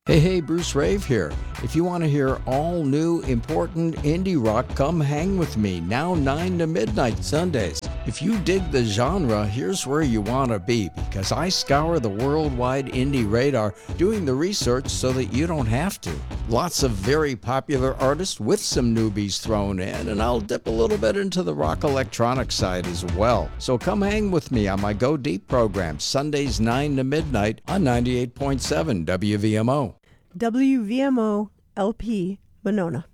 Hey, Bruce Rave here. If you want to hear all new, important indie rock, come hang with me now 9 to midnight Sundays. If you dig the genre, here's where you want to be, because I scour the worldwide indie radar doing the research so that you don't have to. Lots of very popular artists with some newbies thrown in, and I'll dip a little bit into the rock electronic side as well. So come hang with me on my Go Deep program, Sundays 9 to midnight on 98.7 WVMO. WVMO LP Monona.